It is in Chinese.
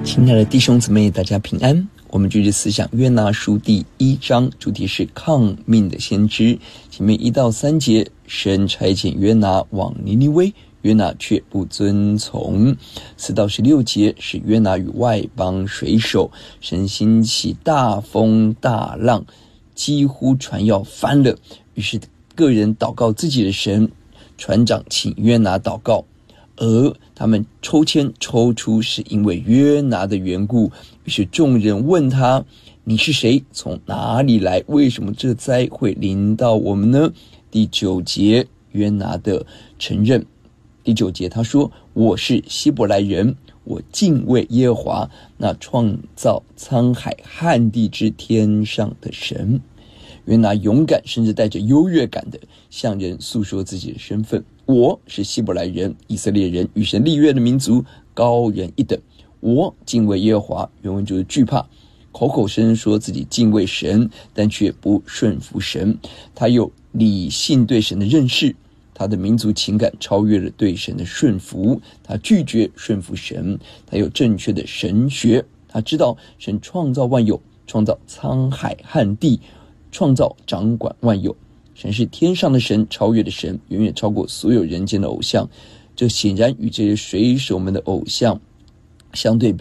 亲爱的弟兄姊妹，大家平安。我们继续思想约拿书第1章，主题是抗命的先知。前面1到3节，神差遣约拿往尼尼微，约拿却不遵从。4到16节是约拿与外邦水手，神兴起大风大浪，几乎船要翻了，于是个人祷告自己的神，船长请约拿祷告，而他们抽签抽出是因为约拿的缘故。于是众人问他，你是谁？从哪里来？为什么这灾会临到我们呢？第9节约拿的承认。第9节他说，我是希伯来人，我敬畏耶和华，那创造沧海旱地之天上的神。约拿勇敢甚至带着优越感的向人诉说自己的身份，我是希伯来人，以色列人，与神立约的民族，高人一等。我敬畏耶和华，原文就是惧怕，口口声声说自己敬畏神，但却不顺服神。他有理性对神的认识，他的民族情感超越了对神的顺服，他拒绝顺服神。他有正确的神学，他知道神创造万有，创造沧海旱地，创造掌管万有。神是天上的神，超越的神，远远超过所有人间的偶像。这显然与这些水手们的偶像相对